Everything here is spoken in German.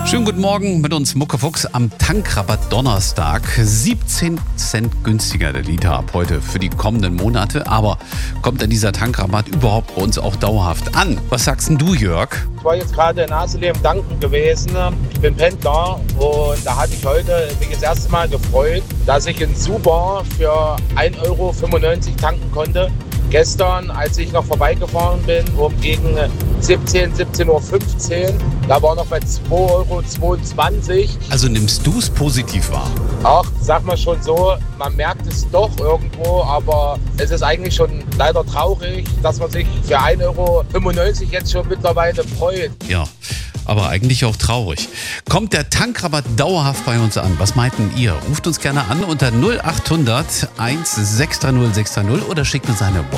Schönen guten Morgen mit uns Muckefuchs am Tankrabatt Donnerstag. 17 Cent günstiger der Liter ab heute für die kommenden Monate. Aber kommt denn dieser Tankrabatt überhaupt bei uns auch dauerhaft an? Was sagst denn du, Jörg? Ich war jetzt gerade in Asselheim danken gewesen. Ich bin Pendler und da hatte ich heute mich das erste Mal gefreut, dass ich in Super für 1,95 Euro tanken konnte. Gestern, als ich noch vorbeigefahren bin, gegen 17:15 Uhr, da war noch bei 2,22 Euro. Also nimmst du es positiv wahr? Ach, sag mal schon so, man merkt es doch irgendwo, aber es ist eigentlich schon leider traurig, dass man sich für 1,95 Euro jetzt schon mittlerweile freut. Ja, aber eigentlich auch traurig. Kommt der Tankrabatt dauerhaft bei uns an? Was meinten ihr? Ruft uns gerne an unter 0800 1630 630 oder schickt uns eine